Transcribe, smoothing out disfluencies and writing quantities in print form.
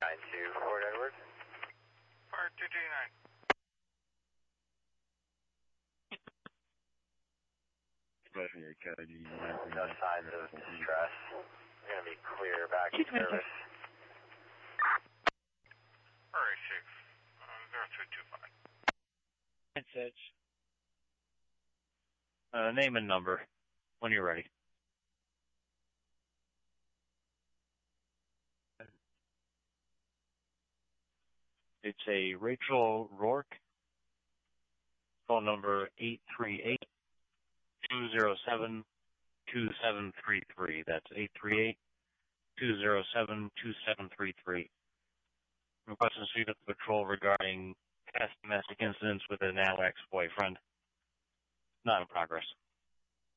92 Fort Edward. Fire 229. No signs of distress. We're going to be clear back to service. Alright, 0225. Message. Name and number when you're ready. It's a Rachel Rourke. Phone number 838-207-2733. That's 838-207-2733. Request to speak with the patrol regarding past domestic incidents with an now ex-boyfriend. Not in progress.